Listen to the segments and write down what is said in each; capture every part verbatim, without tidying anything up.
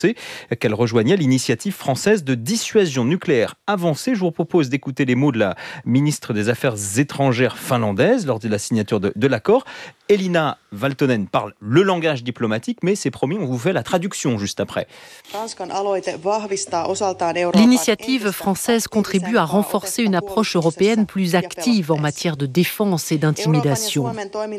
qu'elle rejoignait l'initiative française de dissuasion nucléaire avancée. Je vous propose d'écouter les mots de la ministre des Affaires étrangères finlandaise lors de la signature de, de l'accord. Elina Valtonen parle le langage diplomatique, mais c'est promis, on vous fait la traduction juste après. L'initiative française contribue à renforcer une approche européenne plus active en matière de défense et d'intimidation.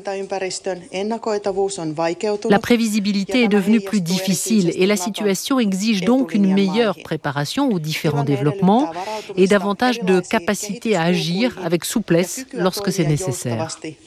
La prévisibilité est devenue plus difficile et la situation exige donc une meilleure préparation aux différents développements et davantage de capacité à agir avec souplesse lorsque c'est nécessaire.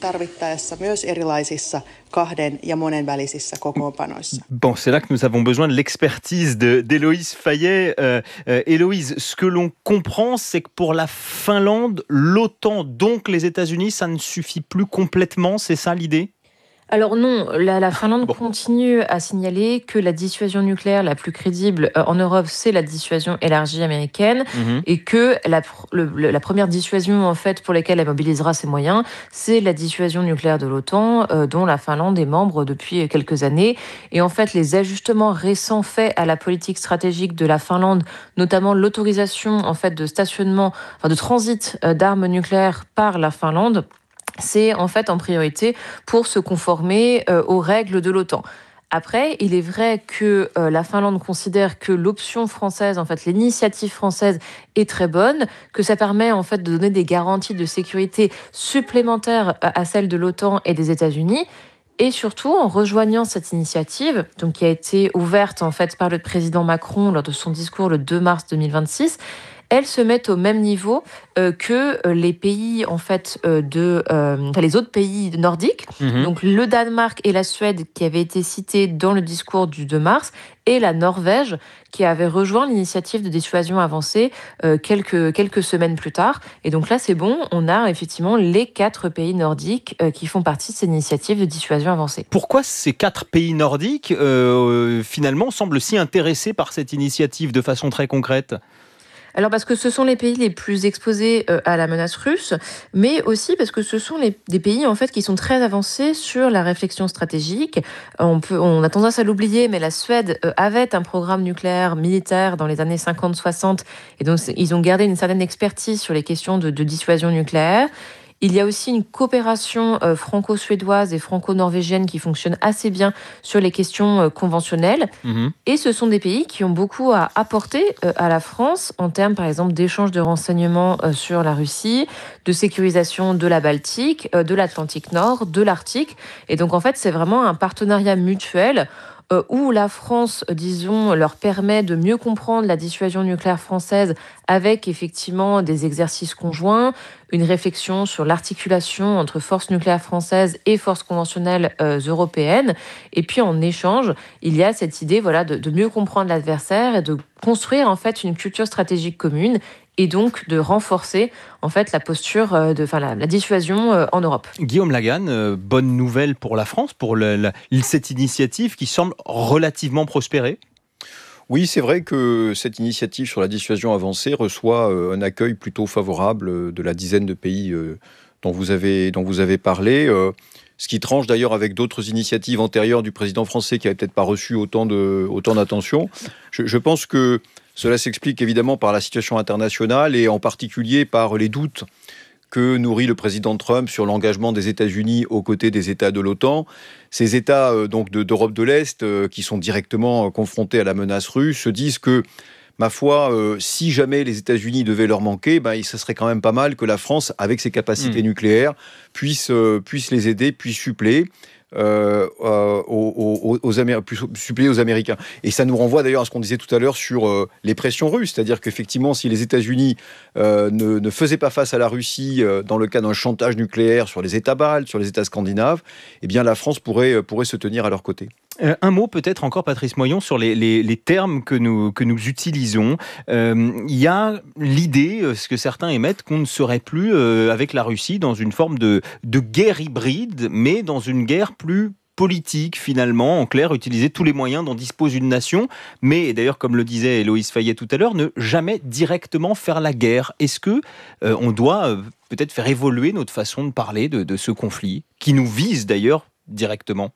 Bon, c'est là que nous avons besoin de l'expertise de, d'Héloïse Fayet. Euh, euh, Héloïse, ce que l'on comprend, c'est que pour la Finlande, l'OTAN, donc les États-Unis, ça ne suffit plus complètement, c'est ça l'idée ? Alors non, la, la Finlande Bon. continue à signaler que la dissuasion nucléaire la plus crédible euh, en Europe, c'est la dissuasion élargie américaine, mmh. et que la, le, la première dissuasion en fait pour laquelle elle mobilisera ses moyens, c'est la dissuasion nucléaire de l'OTAN, euh, dont la Finlande est membre depuis quelques années. Et en fait, les ajustements récents faits à la politique stratégique de la Finlande, notamment l'autorisation en fait de stationnement, enfin de transit euh, d'armes nucléaires par la Finlande, c'est en fait en priorité pour se conformer euh, aux règles de l'OTAN. Après, il est vrai que euh, la Finlande considère que l'option française, en fait, l'initiative française est très bonne, que ça permet en fait de donner des garanties de sécurité supplémentaires à celles de l'OTAN et des États-Unis. Et surtout, en rejoignant cette initiative, donc qui a été ouverte en fait par le président Macron lors de son discours le deux mars deux mille vingt-six, elles se mettent au même niveau euh, que les pays en fait euh, de euh, les autres pays nordiques, mmh. donc le Danemark et la Suède qui avaient été cités dans le discours du deux mars, et la Norvège qui avait rejoint l'initiative de dissuasion avancée euh, quelques quelques semaines plus tard. Et donc là, c'est bon, on a effectivement les quatre pays nordiques euh, qui font partie de cette initiative de dissuasion avancée. Pourquoi ces quatre pays nordiques euh, finalement semblent si intéressés par cette initiative de façon très concrète ? Alors parce que ce sont les pays les plus exposés euh, à la menace russe, mais aussi parce que ce sont les, des pays en fait qui sont très avancés sur la réflexion stratégique. On peut, on a tendance à l'oublier, mais la Suède euh, avait un programme nucléaire militaire dans les années cinquante soixante, et donc ils ont gardé une certaine expertise sur les questions de, de dissuasion nucléaire. Il y a aussi une coopération euh, franco-suédoise et franco-norvégienne qui fonctionne assez bien sur les questions euh, conventionnelles. Mmh. Et ce sont des pays qui ont beaucoup à apporter euh, à la France en termes, par exemple, d'échange de renseignements euh, sur la Russie, de sécurisation de la Baltique, euh, de l'Atlantique Nord, de l'Arctique. Et donc, en fait, c'est vraiment un partenariat mutuel Euh, où la France, disons, leur permet de mieux comprendre la dissuasion nucléaire française avec effectivement des exercices conjoints, une réflexion sur l'articulation entre forces nucléaires françaises et forces conventionnelles euh, européennes. Et puis en échange, il y a cette idée voilà, de, de mieux comprendre l'adversaire et de construire en fait une culture stratégique commune, et donc de renforcer en fait la posture, de, enfin la, la dissuasion euh, en Europe. Guillaume Lagan, euh, bonne nouvelle pour la France, pour le, la, cette initiative qui semble relativement prospérer. Oui, c'est vrai que cette initiative sur la dissuasion avancée reçoit euh, un accueil plutôt favorable de la dizaine de pays euh, dont vous avez, dont vous avez parlé. Euh, ce qui tranche d'ailleurs avec d'autres initiatives antérieures du président français qui n'avaient peut-être pas reçu autant, de, autant d'attention. Je, je pense que cela s'explique évidemment par la situation internationale et en particulier par les doutes que nourrit le président Trump sur l'engagement des États-Unis aux côtés des États de l'OTAN. Ces États euh, donc de, d'Europe de l'Est euh, qui sont directement confrontés à la menace russe se disent que, ma foi, euh, si jamais les États-Unis devaient leur manquer, ben, ce serait quand même pas mal que la France, avec ses capacités mmh. nucléaires, puisse, euh, puisse les aider, puisse suppléer. Euh, euh, aux, aux, aux, Améri- suppléer aux Américains. Et ça nous renvoie d'ailleurs à ce qu'on disait tout à l'heure sur euh, les pressions russes, c'est-à-dire qu'effectivement, si les États-Unis euh, ne, ne faisaient pas face à la Russie euh, dans le cas d'un chantage nucléaire sur les États baltes, sur les États scandinaves, eh bien la France pourrait, pourrait se tenir à leur côté. Euh, un mot peut-être encore, Patrice Moyon, sur les, les, les termes que nous, que nous utilisons. Euh, il y a l'idée, euh, ce que certains émettent, qu'on ne serait plus euh, avec la Russie dans une forme de, de guerre hybride, mais dans une guerre plus politique finalement, en clair, utiliser tous les moyens dont dispose une nation, mais d'ailleurs, comme le disait Héloïse Fayet tout à l'heure, ne jamais directement faire la guerre. Est-ce que euh, on doit euh, peut-être faire évoluer notre façon de parler de, de ce conflit, qui nous vise d'ailleurs directement ?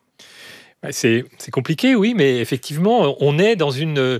C'est, c'est compliqué, oui, mais effectivement, on est dans une